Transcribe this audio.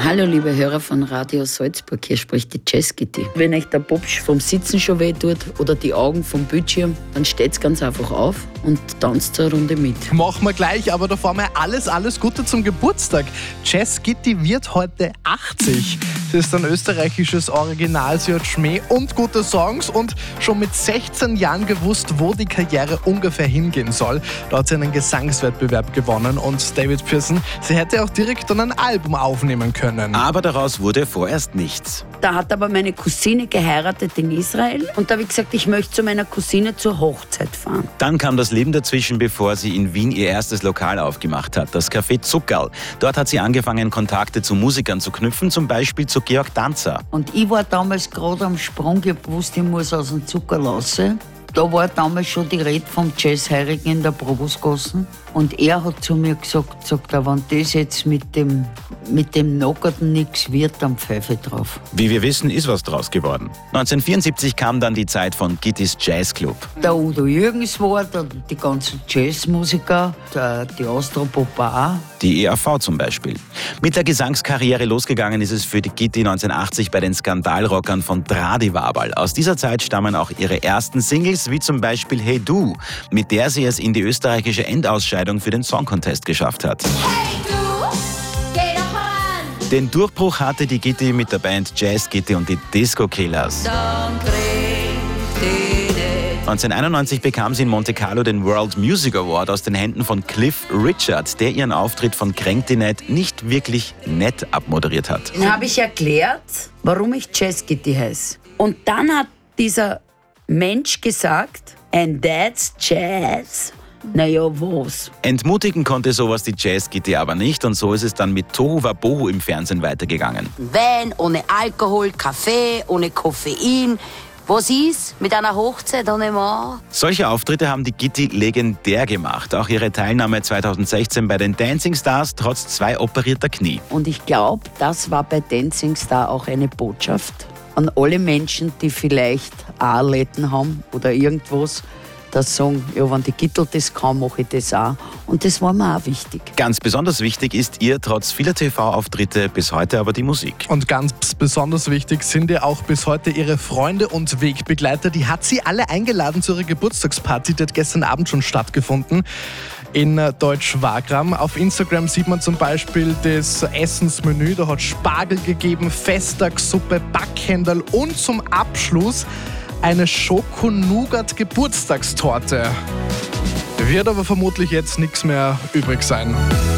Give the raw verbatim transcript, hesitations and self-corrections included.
Hallo liebe Hörer von Radio Salzburg, hier spricht die Jazzgitti. Wenn euch der Popsch vom Sitzen schon weh tut oder die Augen vom Bildschirm, dann steht's ganz einfach auf und tanzt eine Runde mit. Machen wir gleich, aber davor mal alles, alles Gute zum Geburtstag. Jazzgitti wird heute achtzig. Sie ist ein österreichisches Original, sie hat Schmäh und gute Songs und schon mit sechzehn Jahren gewusst, wo die Karriere ungefähr hingehen soll. Da hat sie einen Gesangswettbewerb gewonnen und David Pearson, sie hätte auch direkt dann ein Album aufnehmen können. Aber daraus wurde vorerst nichts. Da hat aber meine Cousine geheiratet in Israel und da habe ich gesagt, ich möchte zu meiner Cousine zur Hochzeit fahren. Dann kam das Leben dazwischen, bevor sie in Wien ihr erstes Lokal aufgemacht hat, das Café Zuckerl. Dort hat sie angefangen, Kontakte zu Musikern zu knüpfen, zum Beispiel zu Georg Danzer. Und ich war damals gerade am Sprung, ich wusste, ich muss aus dem Zuckerl raus. Da war damals schon die Rede vom Jazz-Heirigen in der Probusgassen. Und er hat zu mir gesagt, sagt er, wenn das jetzt mit dem, mit dem Nockerten nichts wird, dann pfeife drauf. Wie wir wissen, ist was draus geworden. neunzehnhundertvierundsiebzig kam dann die Zeit von Gittis Jazzclub. Der Udo Jürgens war, da, die ganzen Jazzmusiker, der, die Austropop. Die E A V zum Beispiel. Mit der Gesangskarriere losgegangen ist es für die Gitti neunzehnhundertachtzig bei den Skandalrockern von Tradivabalj. Aus dieser Zeit stammen auch ihre ersten Singles, wie zum Beispiel Hey Du, mit der sie es in die österreichische Endausscheidung für den Song Contest geschafft hat. Hey du, geh doch ran! Den Durchbruch hatte die Gitti mit der Band Jazzgitti und die Disco Killers. neunzehnhunderteinundneunzig bekam sie in Monte Carlo den World Music Award aus den Händen von Cliff Richard, der ihren Auftritt von Kränk die Nett nicht wirklich nett abmoderiert hat. Dann habe ich erklärt, warum ich Jazzgitti heiße. Und dann hat dieser Mensch gesagt, and that's Jazz. Naja, was? Entmutigen konnte sowas die Jazzgitti aber nicht und so ist es dann mit Tohu Wabohu im Fernsehen weitergegangen. Wein ohne Alkohol, Kaffee ohne Koffein. Was ist mit einer Hochzeit ohne Mann? Solche Auftritte haben die Gitti legendär gemacht. Auch ihre Teilnahme zweitausendsechzehn bei den Dancing Stars trotz zwei operierter Knie. Und ich glaube, das war bei Dancing Star auch eine Botschaft an alle Menschen, die vielleicht auch Letten haben oder irgendwas, das sagen, ja, wenn die Gittel das kann, mache ich das auch. Und das war mir auch wichtig. Ganz besonders wichtig ist ihr trotz vieler T V-Auftritte bis heute aber die Musik. Und ganz besonders wichtig sind ihr auch bis heute ihre Freunde und Wegbegleiter. Die hat sie alle eingeladen zu ihrer Geburtstagsparty. Die hat gestern Abend schon stattgefunden in Deutsch-Wagram. Auf Instagram sieht man zum Beispiel das Essensmenü. Da hat Spargel gegeben, Festtagssuppe, Backhändel und zum Abschluss eine Schoko-Nougat-Geburtstagstorte. Wird aber vermutlich jetzt nichts mehr übrig sein.